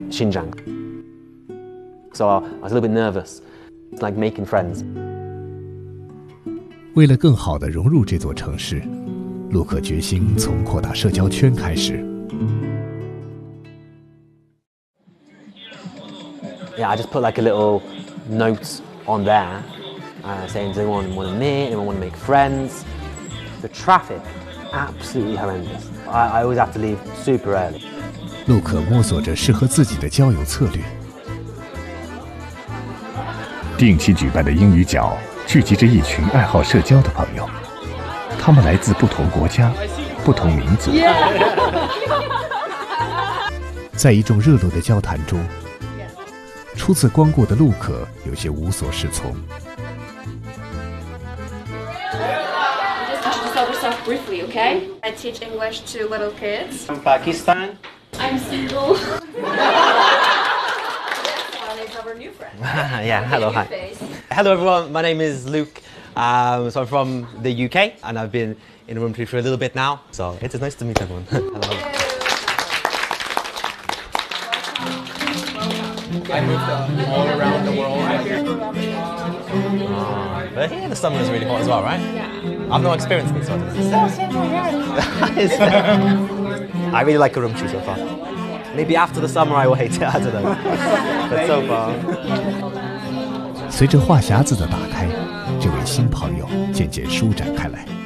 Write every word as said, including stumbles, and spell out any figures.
Xinjiang. So I was a little bit nervous, like making friends. 为了更好地融入这座城市，陆克决心从扩大社交圈开始。 Yeah, I just put like a little note on there, uh, saying, "Does anyone want to meet? Anyone want to make friends?" The traffic, absolutely horrendous. I, I always have to leave super early. 陆克摸索着适合自己的交友策略。 定期举办的英语角聚集着一群爱好社交的朋友，他们来自不同国家、不同民族。 在一众热络的交谈中，初次光顾的陆克有些无所适从。 Briefly, okay? I teach English to little kids. From Pakistan. I'm single. Is our new friend. Yeah, hello, hi. Hello everyone, my name is Luke. Um, so I'm from the U K and I've been in Urumqi for a little bit now. So it's nice to meet everyone. Hello. I moved uh, all around the world. Oh, but here the summer is really hot as well, right? Yeah. I've no experience with this. I really like Urumqi so far. Maybe after the summer I will hate it, I don't know. But so far. 随着话匣子的打开，这位新朋友渐渐舒展开来。